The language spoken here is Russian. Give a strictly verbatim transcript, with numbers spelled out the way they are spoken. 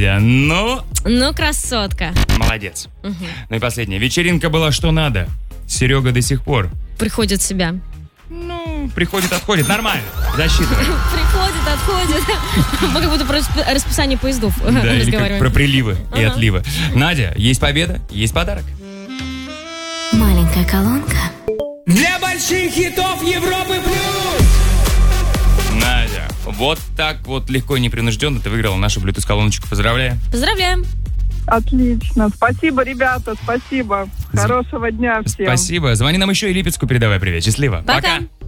Надя, ну... Ну, красотка. Молодец. Угу. Ну и последнее. Вечеринка была что надо. Серега до сих пор. Приходит в себя. Ну, приходит, отходит. Нормально. Засчитывай. Приходит, отходит. Мы как будто про расписание поездов да, разговариваем. Про приливы и ага. отливы. Надя, есть победа, есть подарок. Маленькая колонка. Для больших хитов Европы плюс! Надя, вот так вот легко и непринужденно ты выиграла нашу Bluetooth-колоночку. Поздравляю. Поздравляем. Отлично. Спасибо, ребята, спасибо. Хорошего дня всем. Спасибо. Звони нам еще и Липецку передавай привет. Счастливо. Пока. Пока.